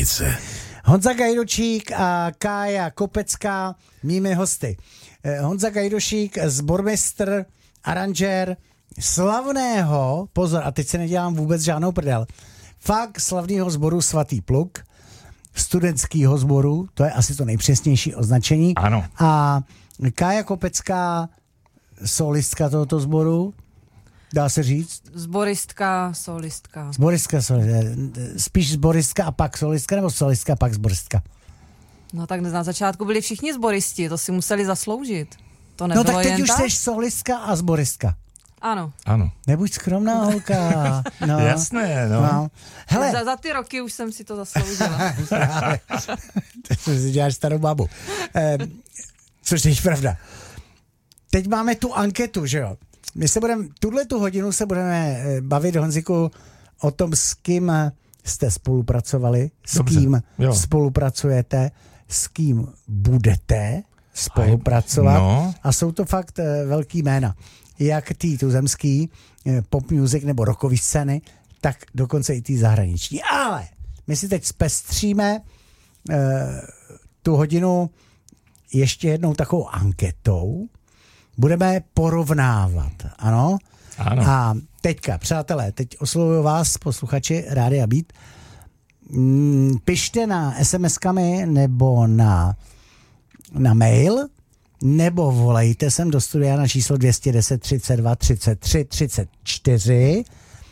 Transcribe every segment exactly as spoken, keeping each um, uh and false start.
Stanice. Honza Gajdošík a Kája Kopecká, mými hosty. Honza Gajdošík, sbormistr, aranžér slavného, pozor, a teď se nedělám vůbec žádnou prdel, fakt slavného sboru Svatý pluk, studentského sboru, to je asi to nejpřesnější označení. Ano. A Kája Kopecká, solistka tohoto sboru, dá se říct? Zboristka, solistka. Zboristka, solistka. Spíš zboristka a pak solistka, nebo solistka a pak zboristka? No tak na začátku byli všichni zboristi, to si museli zasloužit. To nebylo no tak teď jen už tak? jsi solistka a zboristka. Ano. Ano. Nebuď skromná holka. No. Jasné, no. no. Hele. Za, za ty roky už jsem si to zasloužila. To si děláš starou babu. Eh, což je pravda. Teď máme tu anketu, že jo? My se budeme, tuhle tu hodinu se budeme bavit, Honziku, o tom, s kým jste spolupracovali, s Dobře, kým jo. spolupracujete, s kým budete spolupracovat. No. A jsou to fakt velký jména. Jak tý tuzemský pop music nebo rockový scény, tak dokonce i tý zahraniční. Ale my si teď zpestříme uh, tu hodinu ještě jednou takovou anketou. Budeme porovnávat, ano? Ano. A teďka, přátelé, teď oslovuju vás, posluchači Rádia Beat. Mm, pište na es em eskami nebo na, na mail, nebo volejte sem do studia na číslo dvě stě deset třicet dva třicet tři třicet čtyři.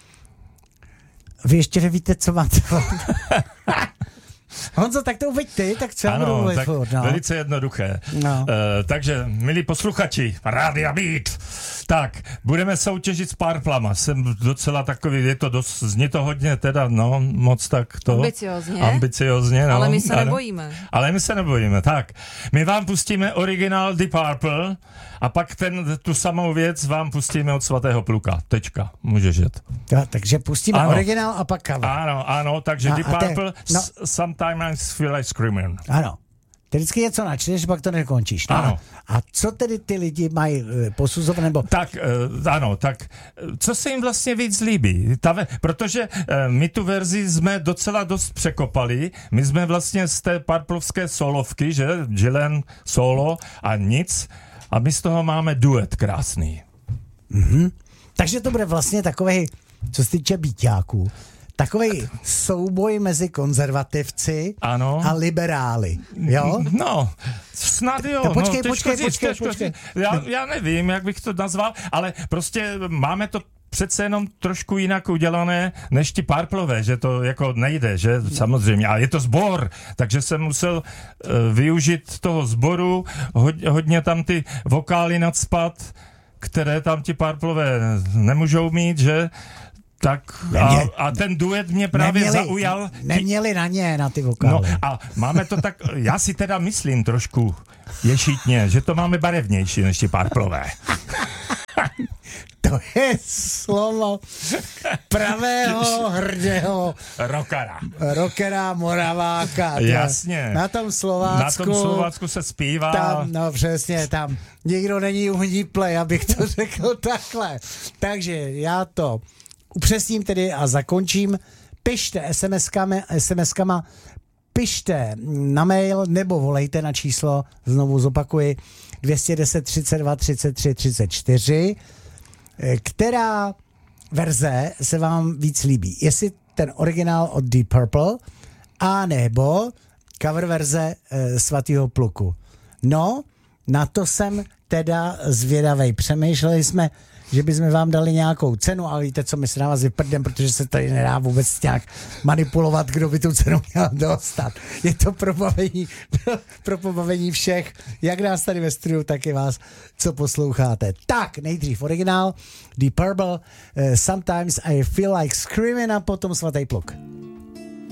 Vy ještě nevíte, co máte. Honzo, tak to uveď ty, tak co já budu mluvit furt, no. Velice jednoduché. No. Uh, takže, milí posluchači, Rádia Beat, tak, budeme soutěžit s Purplama. Jsem docela takový, je to dost, zní to hodně teda, no, moc tak to. Ambiciozně. Ambiciozně, no. Ale my se ano. nebojíme. Ale my se nebojíme, tak. My vám pustíme originál Deep Purple a pak ten, tu samou věc vám pustíme od Svatého pluka. Tečka, můžeš jet. Ja, takže pustíme ano. originál a pak cover. Ano, ano, takže A- Deep a te- Purple, no. s- Sometimes Feel Like Screaming. Ano. Ty vždycky něco načteš, pak to nekončíš. No. Ano. A co tedy ty lidi mají e, posuzovat, nebo... Tak, uh, ano, tak co se jim vlastně víc líbí? Ta ve, protože uh, my tu verzi jsme docela dost překopali. My jsme vlastně z té Purplovské solovky, že? Gillen solo a nic. A my z toho máme duet krásný. Mhm. Takže to bude vlastně takovej, co se týče býťáků, takovej souboj mezi konzervativci Ano. a liberály, jo? No, snad jo. To počkej, no, těžko počkej, říct, počkej, těžko počkej. říct. Já, já nevím, jak bych to nazval, ale prostě máme to přece jenom trošku jinak udělané než ti Purplové, že to jako nejde, že samozřejmě. A je to sbor, takže jsem musel uh, využít toho sboru, hodně, hodně tam ty vokály nadspat, které tam ti Purplové nemůžou mít, že? Tak a, a ten duet mě právě neměli, zaujal. Neměli na ně, na ty vokály. No a máme to tak, já si teda myslím trošku ješitně, že to máme barevnější než ti Purplové. To je slovo pravého hrdého rockera. Rockera Moraváka. Jasně. Na tom Slovácku. Na tom Slovácku se zpívá. Tam, no přesně, tam nikdo není uhníplej, abych to řekl takhle. Takže já to upřesním tedy a zakončím. Pište es em eskami, es em eskama, pište na mail nebo volejte na číslo, znovu zopakuji, dvě stě deset třicet dva třicet tři třicet čtyři. Která verze se vám víc líbí? Jestli ten originál od Deep Purple a nebo cover verze e, Svatého pluku. No, na to jsem teda zvědavej. Přemýšleli jsme, že bychom vám dali nějakou cenu, ale víte co, my se na vás vyprdem, protože se tady nedá vůbec nějak manipulovat, kdo by tu cenu měl dostat. Je to pro pobavení, pro pobavení všech, jak nás tady ve studiu, tak i vás, co posloucháte. Tak, nejdřív originál, Deep Purple, uh, Sometimes I Feel Like Screaming a potom Svatý pluk.